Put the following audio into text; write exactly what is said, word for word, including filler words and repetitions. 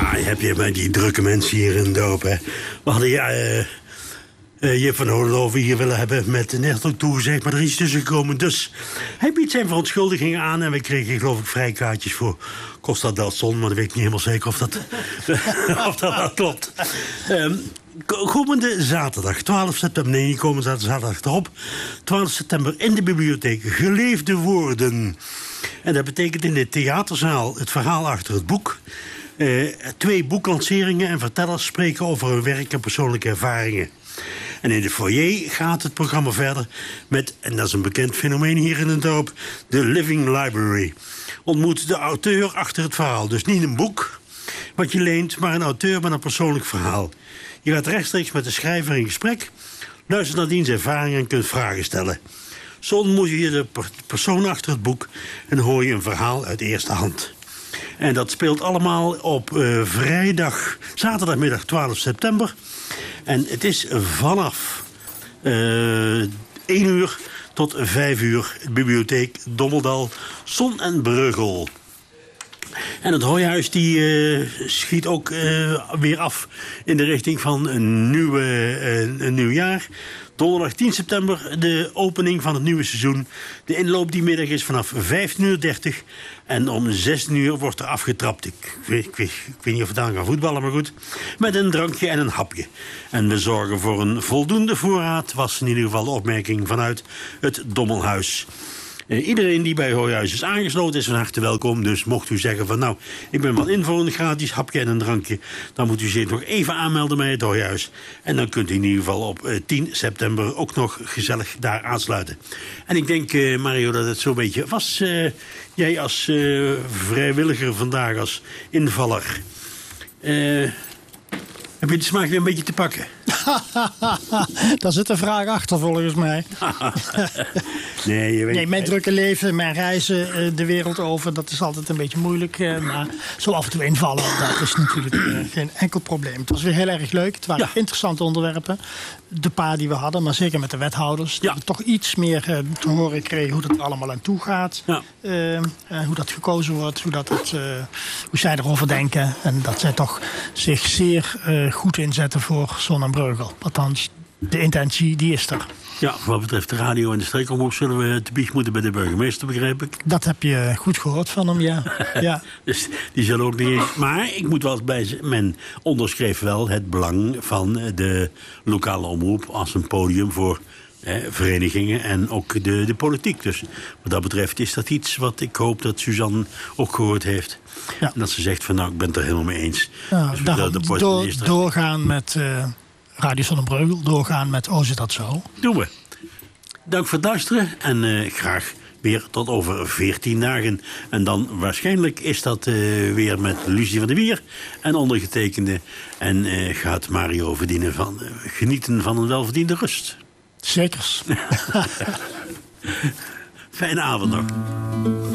Ja, je hebt je met die drukke mensen hier in het dorp, hè. We hadden ja, uh, uh, Jip van Hodenhoven hier willen hebben met net ook toegezegd, maar er is iets tussen gekomen. Dus hij biedt zijn verontschuldigingen aan en we kregen, geloof ik, vrijkaartjes voor Costa del Sol, maar dat weet ik niet helemaal zeker of dat, of dat wel klopt. Um, Komende zaterdag, twaalf september, nee, komende zaterdag erop, twaalf september in de bibliotheek, Geleefde Woorden. En dat betekent in de theaterzaal het verhaal achter het boek. Uh, twee boeklanceringen en vertellers spreken over hun werk en persoonlijke ervaringen. En in de foyer gaat het programma verder met, en dat is een bekend fenomeen hier in het dorp, de Living Library. Ontmoet de auteur achter het verhaal. Dus niet een boek wat je leent, maar een auteur met een persoonlijk verhaal. Je gaat rechtstreeks met de schrijver in gesprek, luistert naar diens ervaringen en kunt vragen stellen. Zo ontmoet je de persoon achter het boek en hoor je een verhaal uit eerste hand. En dat speelt allemaal op uh, vrijdag, zaterdagmiddag twaalf september. En het is vanaf uh, één uur tot vijf uur, bibliotheek Dommeldal, Zon en Breugel. En het Hooihuis die uh, schiet ook uh, weer af in de richting van een, nieuwe, uh, een nieuw jaar. Donderdag tien september de opening van het nieuwe seizoen. De inloop die middag is vanaf vijftien uur dertig. En om zestien uur wordt er afgetrapt. Ik, ik, weet, ik, weet, ik weet niet of we dan gaan voetballen, maar goed. Met een drankje en een hapje. En we zorgen voor een voldoende voorraad, was in ieder geval de opmerking vanuit het Dommelhuis. Uh, iedereen die bij Hooihuis is aangesloten is van harte welkom. Dus mocht u zeggen van nou, ik ben wel in voor een gratis hapje en een drankje, dan moet u zich nog even aanmelden bij het Hooihuis. En dan kunt u in ieder geval op uh, tien september ook nog gezellig daar aansluiten. En ik denk, uh, Mario, dat het zo'n beetje was. Uh, jij als uh, vrijwilliger vandaag, als invaller. Uh, heb je de smaak weer een beetje te pakken? Daar zit een vraag achter volgens mij. nee, je weet... nee, mijn drukke leven, mijn reizen de wereld over, dat is altijd een beetje moeilijk. Maar zo af en toe invallen, dat is natuurlijk geen enkel probleem. Het was weer heel erg leuk. Het waren ja. interessante onderwerpen. De paar die we hadden, maar zeker met de wethouders. Ja. Dat we toch iets meer te horen kregen hoe dat er allemaal aan toe gaat. Ja. Uh, uh, hoe dat gekozen wordt, hoe, dat het, uh, hoe zij erover denken. En dat zij toch zich zeer uh, goed inzetten voor Zon en Breugel. Althans, de intentie die is er. Ja, wat betreft de radio en de streekomroep zullen we te biecht moeten bij de burgemeester, begrijp ik. Dat heb je goed gehoord van hem, ja. ja. Dus die zullen ook niet eens... Maar ik moet wel bij z- men onderschreef wel het belang van de lokale omroep als een podium voor eh, verenigingen en ook de, de politiek. Dus wat dat betreft is dat iets wat ik hoop dat Suzanne ook gehoord heeft. Ja. En dat ze zegt van nou, ik ben het er helemaal mee eens. Ja, dus daarom, de door, doorgaan met... Uh, Radio Zon en Breugel, doorgaan met Oh, zit dat zo? Doen we. Dank voor het luisteren en uh, graag weer tot over veertien dagen. En dan waarschijnlijk is dat uh, weer met Lucie van der Wier en ondergetekende. En uh, gaat Mario verdienen van, uh, genieten van een welverdiende rust. Zekers. Fijne avond nog.